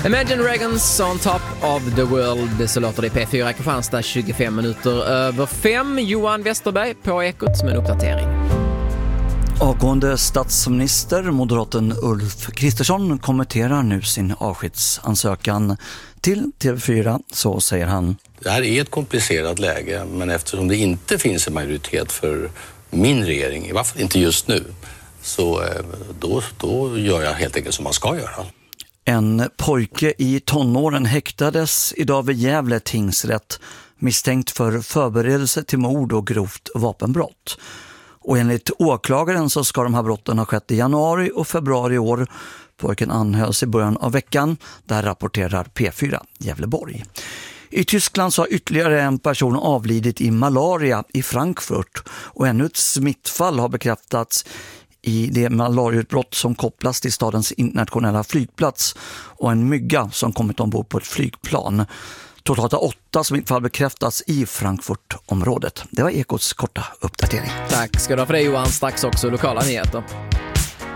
Imagine Dragons on top of the world. Så låter det i P4 Kristianstad 25 minuter över 5. Johan Westerberg på Ekot som en uppdatering. Avgående statsminister, moderaten Ulf Kristersson, kommenterar nu sin avskedsansökan till TV4. Så säger han: Det här är ett komplicerat läge, men eftersom det inte finns en majoritet för min regering, i varje fall inte just nu, så då gör jag helt enkelt som man ska göra. En pojke i tonåren häktades idag vid Gävle tingsrätt misstänkt för förberedelse till mord och grovt vapenbrott. Och enligt åklagaren så ska de här brotten ha skett i januari och februari i år. Pojken anhölls i början av veckan. Där rapporterar P4 Gävleborg. I Tyskland så har ytterligare en person avlidit i malaria i Frankfurt. Och ännu ett smittfall har bekräftats i det malariautbrott som kopplas till stadens internationella flygplats och en mygga som kommit ombord på ett flygplan. Totalt 8 smittfall bekräftats i Frankfurtområdet. Det var Ekots korta uppdatering. Tack ska du ha för det, Johan. Strax också lokala nyheter.